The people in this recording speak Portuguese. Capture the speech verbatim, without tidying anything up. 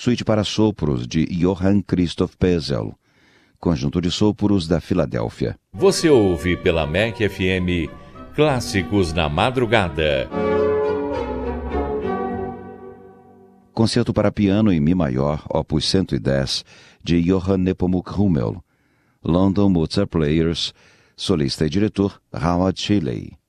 Suíte para sopros, de Johann Christoph Pesel, conjunto de sopros da Filadélfia. Você ouve pela M E C F M Clássicos na Madrugada. Concerto para piano em Mi maior, opus cento e dez, de Johann Nepomuk Hummel. London Mozart Players, solista e diretor Howard Shelley.